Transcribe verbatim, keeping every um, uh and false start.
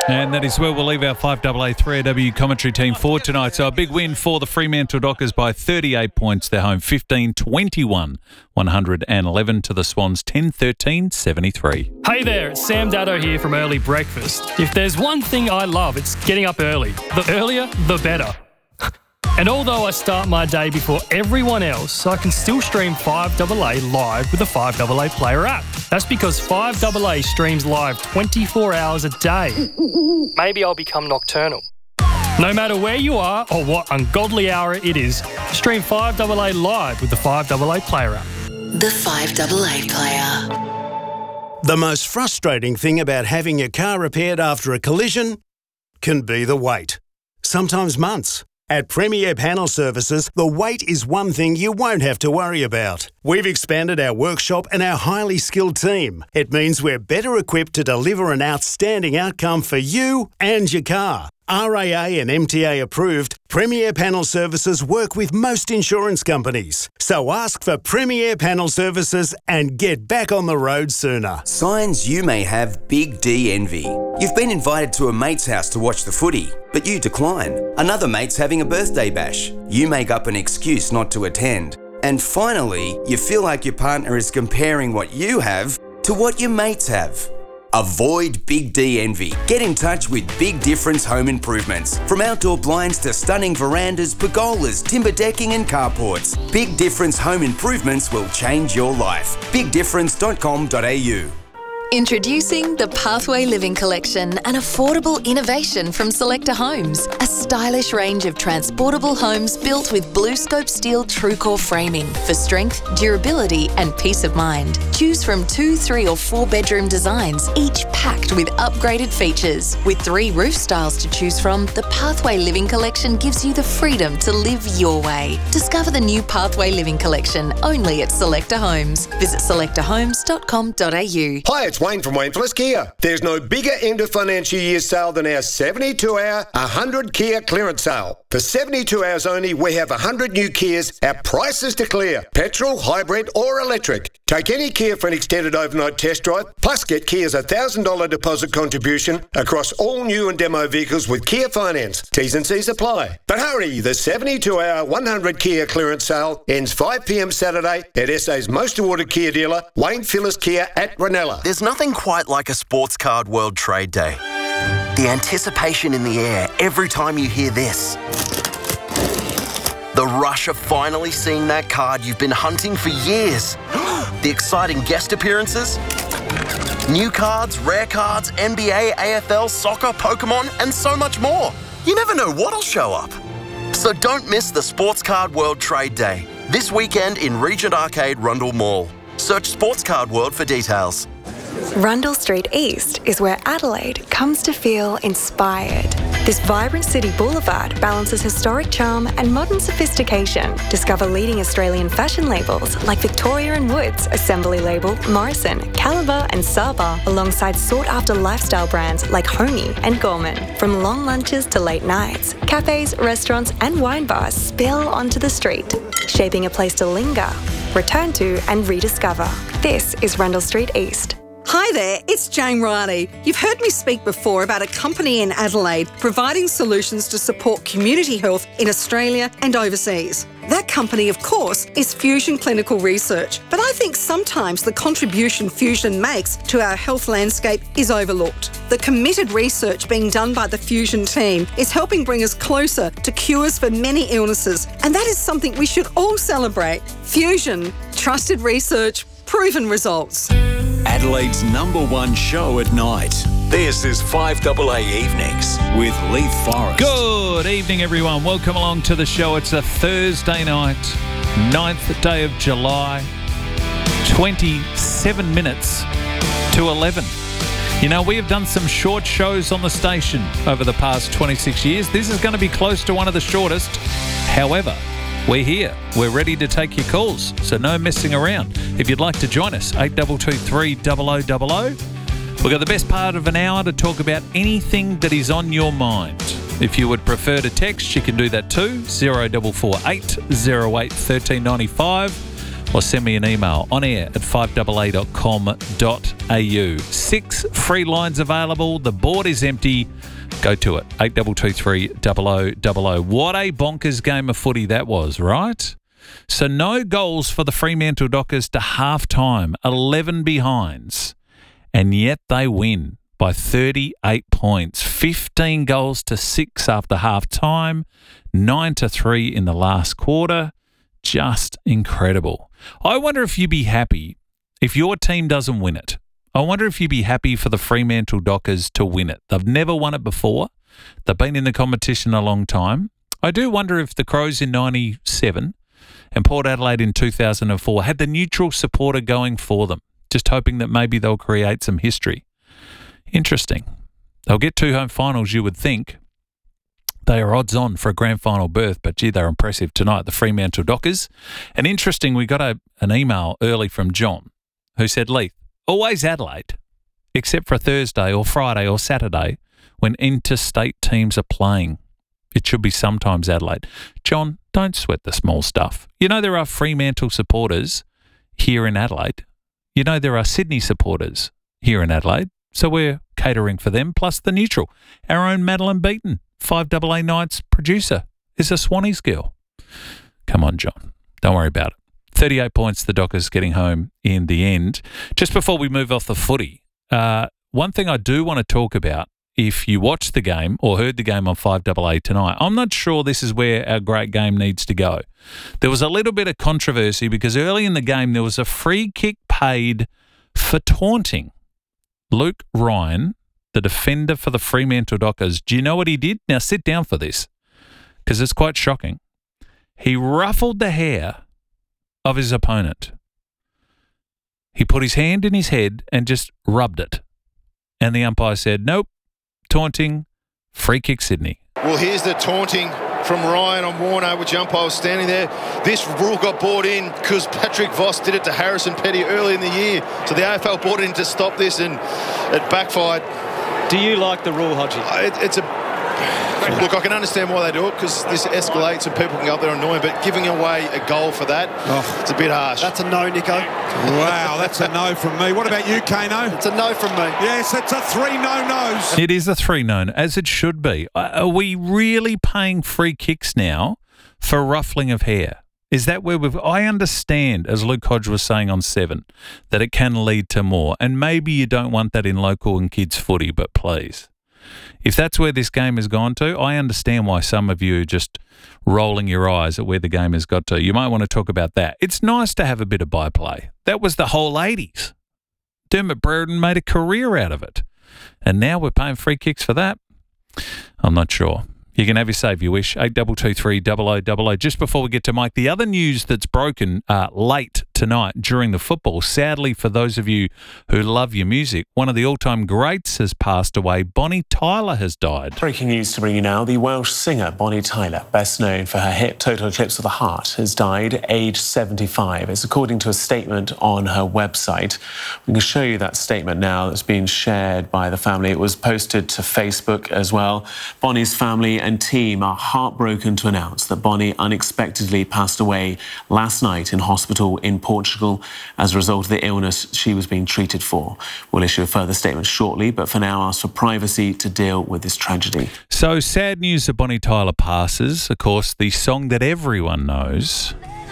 And that is where we'll leave our five A A three A W commentary team for tonight. So a big win for the Fremantle Dockers by thirty-eight points. They're home fifteen twenty-one, one hundred eleven to the Swans ten thirteen seventy-three. Hey there, it's Sam Daddo here from Early Breakfast. If there's one thing I love, it's getting up early. The earlier, the better. And although I start my day before everyone else, I can still stream five A A live with the five A A Player app. That's because five A A streams live twenty-four hours a day. Maybe I'll become nocturnal. No matter where you are or what ungodly hour it is, stream five A A live with the five A A Player app. The five A A Player. The most frustrating thing about having your car repaired after a collision can be the wait. Sometimes months. At Premier Panel Services, the wait is one thing you won't have to worry about. We've expanded our workshop and our highly skilled team. It means we're better equipped to deliver an outstanding outcome for you and your car. R A A and M T A approved, Premier Panel Services work with most insurance companies. So ask for Premier Panel Services and get back on the road sooner. Signs you may have Big D envy. You've been invited to a mate's house to watch the footy, but you decline. Another mate's having a birthday bash. You make up an excuse not to attend. And finally, you feel like your partner is comparing what you have to what your mates have. Avoid Big D envy. Get in touch with Big Difference Home Improvements. From outdoor blinds to stunning verandas, pergolas, timber decking and carports, Big Difference Home Improvements will change your life. big difference dot com dot a u. Introducing the Pathway Living Collection, an affordable innovation from Selecta Homes. A stylish range of transportable homes built with BlueScope steel TrueCore framing for strength, durability and peace of mind. Choose from two, three or four bedroom designs, each packed with upgraded features. With three roof styles to choose from, the Pathway Living Collection gives you the freedom to live your way. Discover the new Pathway Living Collection only at Selecta Homes. Visit selecta homes dot com dot a u. Hi, it's Wayne from Wayne Phillips Kia. There's no bigger end of financial year sale than our seventy-two hour, one hundred Kia clearance sale. For seventy-two hours only, we have one hundred new Kias at prices to clear. Petrol, hybrid or electric. Take any Kia for an extended overnight test drive, plus get Kia's one thousand dollars deposit contribution across all new and demo vehicles with Kia Finance. T's and C's apply. But hurry, the seventy-two hour, one hundred Kia clearance sale ends five p m Saturday at S A's most awarded Kia dealer, Wayne Phillips Kia at Ranella. There's nothing quite like a Sports Card World Trade Day. The anticipation in the air every time you hear this. The rush of finally seeing that card you've been hunting for years. The exciting guest appearances. New cards, rare cards, N B A, A F L, soccer, Pokemon, and so much more. You never know what'll show up. So don't miss the Sports Card World Trade Day. This weekend in Regent Arcade, Rundle Mall. Search Sports Card World for details. Rundle Street East is where Adelaide comes to feel inspired. This vibrant city boulevard balances historic charm and modern sophistication. Discover leading Australian fashion labels like Victoria and Woods, Assembly Label, Morrison, Caliber and Saba, alongside sought-after lifestyle brands like Homey and Gorman. From long lunches to late nights, cafes, restaurants and wine bars spill onto the street, shaping a place to linger, return to and rediscover. This is Rundle Street East. Hi there, it's Jane Riley. You've heard me speak before about a company in Adelaide providing solutions to support community health in Australia and overseas. That company, of course, is Fusion Clinical Research, but I think sometimes the contribution Fusion makes to our health landscape is overlooked. The committed research being done by the Fusion team is helping bring us closer to cures for many illnesses, and that is something we should all celebrate. Fusion, trusted research, proven results. Adelaide's number one show at night. This is five A A Evenings with Leith Forrest. Good evening, everyone. Welcome along to the show. It's a Thursday night, ninth day of July, twenty-seven minutes to eleven. You know, we have done some short shows on the station over the past twenty-six years. This is going to be close to one of the shortest. However, we're here. We're ready to take your calls, so no messing around. If you'd like to join us, eight two two three zero zero zero zero. We've got the best part of an hour to talk about anything that is on your mind. If you would prefer to text, you can do that too, zero four four eight, zero eight, one three nine five. or send me an email on air at five a a dot com dot a u. Six free lines available. The board is empty. Go to it. eight two two three, double oh double oh. What a bonkers game of footy that was, right? So no goals for the Fremantle Dockers to half-time, eleven behinds, and yet they win by thirty-eight points, fifteen goals to six after half-time, nine to three in the last quarter. Just incredible. I wonder if you'd be happy if your team doesn't win it. I wonder if you'd be happy for the Fremantle Dockers to win it. They've never won it before. They've been in the competition a long time. I do wonder if the Crows in ninety-seven and Port Adelaide in two thousand four had the neutral supporter going for them, just hoping that maybe they'll create some history. Interesting. They'll get two home finals, you would think. They are odds on for a grand final berth, but gee, they're impressive tonight, the Fremantle Dockers. And interesting, we got a, an email early from John who said, Leith, always Adelaide, except for Thursday or Friday or Saturday when interstate teams are playing. It should be sometimes Adelaide. John, don't sweat the small stuff. You know there are Fremantle supporters here in Adelaide. You know there are Sydney supporters here in Adelaide. So we're catering for them, plus the neutral. Our own Madeline Beaton, five A A Nights producer, is a Swannies girl. Come on, John. Don't worry about it. thirty-eight points, the Dockers getting home in the end. Just before we move off the footy, uh, one thing I do want to talk about, if you watched the game or heard the game on five A A tonight, I'm not sure this is where our great game needs to go. There was a little bit of controversy because early in the game there was a free kick paid for taunting. Luke Ryan, the defender for the Fremantle Dockers, do you know what he did? Now sit down for this because it's quite shocking. He ruffled the hair of his opponent. He put his hand in his head and just rubbed it. And the umpire said, nope, taunting, free kick Sydney. Well, here's the taunting from Ryan on Warner, which umpire was standing there. This rule got brought in because Patrick Voss did it to Harrison Petty early in the year. So the A F L brought it in to stop this and it backfired. Do you like the rule, Hodgie? It, it's a... Look, I can understand why they do it because this escalates and people can go up there annoying, but giving away a goal for that, oh, it's a bit harsh. That's a no, Nico. Wow, that's a no from me. What about you, Kano? It's a no from me. Yes, it's a three no-nos. It is a three no, as it should be. Are we really paying free kicks now for ruffling of hair? Is that where we've... I understand, as Luke Hodge was saying on seven, that it can lead to more, and maybe you don't want that in local and kids footy, but please... If that's where this game has gone to, I understand why some of you are just rolling your eyes at where the game has got to. You might want to talk about that. It's nice to have a bit of byplay. That was the whole eighties. Dermot Brereton made a career out of it. And now we're paying free kicks for that? I'm not sure. You can have your say if you wish. eight two two three, double oh double oh. Just before we get to Mike, the other news that's broken uh, late tonight during the football, sadly for those of you who love your music, one of the all-time greats has passed away. Bonnie Tyler has died. Breaking news to bring you now. The Welsh singer Bonnie Tyler, best known for her hit Total Eclipse of the Heart, has died aged seventy-five. It's according to a statement on her website. We can show you that statement now that's been shared by the family. It was posted to Facebook as well. Bonnie's family and team are heartbroken to announce that Bonnie unexpectedly passed away last night in hospital in Portugal as a result of the illness she was being treated for. We'll issue a further statement shortly, but for now ask for privacy to deal with this tragedy. So sad news that Bonnie Tyler passes. Of course, the song that everyone knows